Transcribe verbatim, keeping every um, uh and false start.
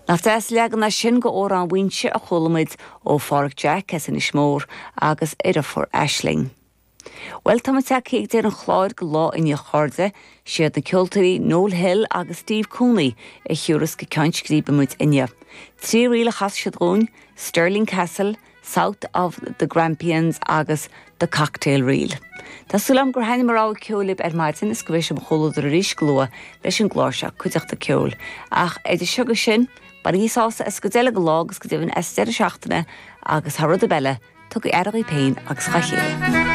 Nach des legan na sin go ór an bhaintse a cholamid ó Fáraigh Jack as in Ismór agus Iarfur Aisling. Well, tá te céig déir an chláir go lá inne cháde, siad na ceoltarí Noel Hill agus Steve Cooney i chiúras go ceint gríbe muid inne. Trí riile chas siad rún, Stirling Castle, South of the Grampians agus the Cocktail Reel. Tá sulam gur haine mar á ceolib ar Martin is go bhés am cholód ar ríis glua leis an gláirseach chuideach de ceol. Ach idir siúga sin, bar ísása is go déile go lágus go dtíobhann esteir seachtaine agus harrod a belle tu go airgí péin agus chachéile.